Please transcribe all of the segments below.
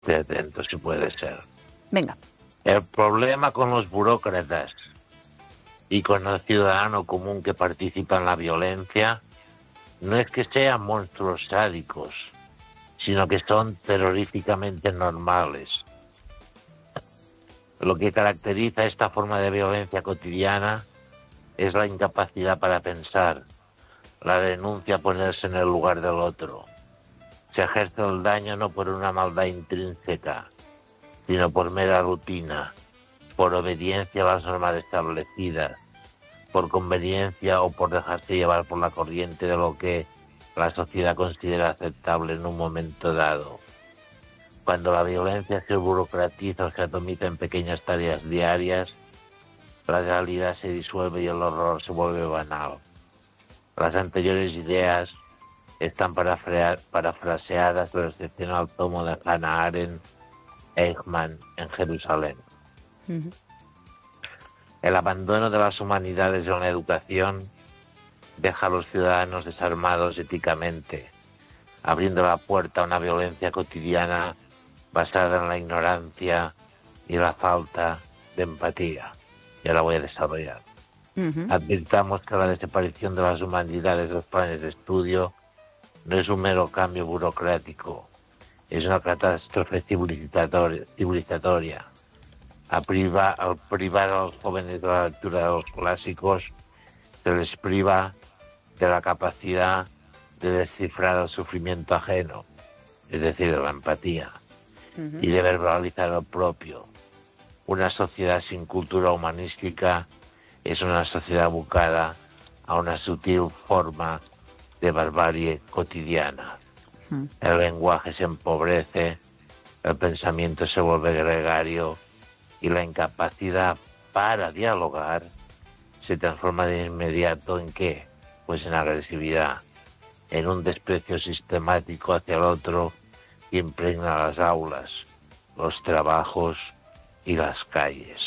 Esté atento si puede ser. Venga. El problema con los burócratas y con el ciudadano común que participa en la violencia no es que sean monstruos sádicos, sino que son terroríficamente normales. Lo que caracteriza esta forma de violencia cotidiana es la incapacidad para pensar, la denuncia a ponerse en el lugar del otro. Se ejerce el daño no por una maldad intrínseca, sino por mera rutina, por obediencia a las normas establecidas, por conveniencia o por dejarse llevar por la corriente de lo que la sociedad considera aceptable en un momento dado. Cuando la violencia se burocratiza o se atomiza en pequeñas tareas diarias, la realidad se disuelve y el horror se vuelve banal. Las anteriores ideas están parafraseadas en el excepcional tomo de Hannah Arendt, Eichmann, en Jerusalén. Uh-huh. El abandono de las humanidades en la educación deja a los ciudadanos desarmados éticamente, abriendo la puerta a una violencia cotidiana basada en la ignorancia y la falta de empatía. Ya la voy a desarrollar. Uh-huh. Advirtamos que la desaparición de las humanidades de los planes de estudio no es un mero cambio burocrático, es una catástrofe civilizatoria. Al privar a los jóvenes de la lectura de los clásicos, se les priva de la capacidad de descifrar el sufrimiento ajeno, es decir, de la empatía, uh-huh, y de verbalizar el propio. Una sociedad sin cultura humanística es una sociedad abocada a una sutil forma de barbarie cotidiana. Uh-huh. El lenguaje se empobrece, el pensamiento se vuelve gregario y la incapacidad para dialogar se transforma de inmediato ¿en qué? Pues en agresividad, en un desprecio sistemático hacia el otro que impregna las aulas, los trabajos y las calles.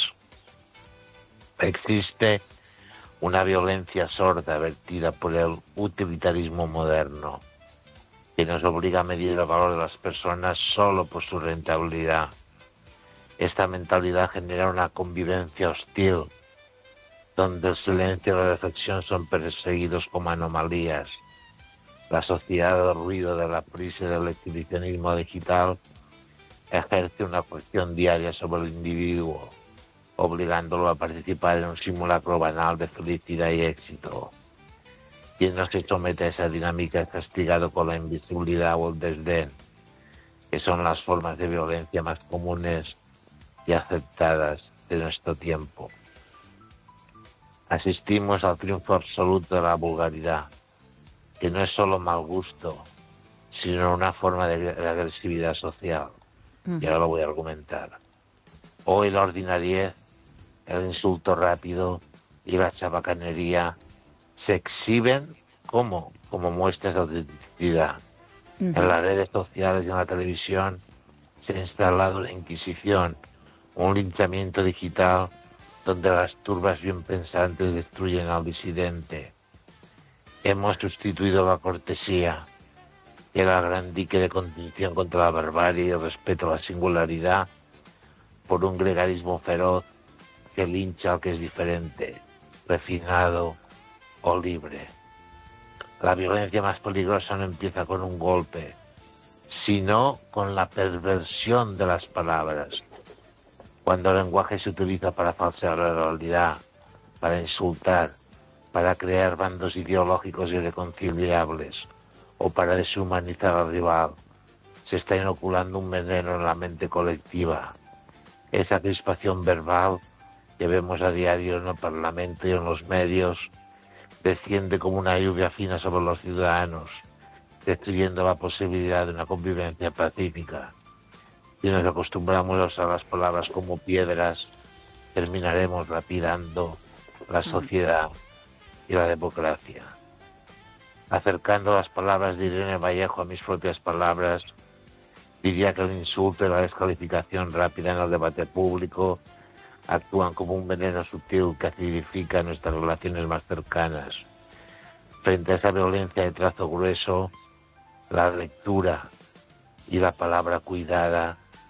Existe una violencia sorda vertida por el utilitarismo moderno, que nos obliga a medir el valor de las personas solo por su rentabilidad. Esta mentalidad genera una convivencia hostil, donde el silencio y la reflexión son perseguidos como anomalías. La sociedad del ruido, de la prisa y del exhibicionismo digital ejerce una coacción diaria sobre el individuo, obligándolo a participar en un simulacro banal de felicidad y éxito. Quien no se somete a esa dinámica es castigado con la invisibilidad o el desdén, que son las formas de violencia más comunes y aceptadas de nuestro tiempo. Asistimos al triunfo absoluto de la vulgaridad, que no es solo mal gusto, sino una forma de agresividad social. Y ahora lo voy a argumentar. Hoy la ordinariez, el insulto rápido y la chabacanería se exhiben como muestras de autenticidad. En las redes sociales y en la televisión se ha instalado la Inquisición, un linchamiento digital donde las turbas bien pensantes destruyen al disidente. Hemos sustituido la cortesía y el gran dique de contención contra la barbarie y el respeto a la singularidad por un gregarismo feroz que lincha al que es diferente, refinado o libre. La violencia más peligrosa no empieza con un golpe, sino con la perversión de las palabras. Cuando el lenguaje se utiliza para falsear la realidad, para insultar, para crear bandos ideológicos irreconciliables o para deshumanizar al rival, se está inoculando un veneno en la mente colectiva. Esa crispación verbal que vemos a diario en el Parlamento y en los medios desciende como una lluvia fina sobre los ciudadanos, destruyendo la posibilidad de una convivencia pacífica. Si nos acostumbramos a usar las palabras como piedras, terminaremos lapidando la sociedad y la democracia. Acercando las palabras de Irene Vallejo a mis propias palabras, diría que el insulto y la descalificación rápida en el debate público actúan como un veneno sutil que acidifica nuestras relaciones más cercanas. Frente a esa violencia de trazo grueso, la lectura y la palabra cuidada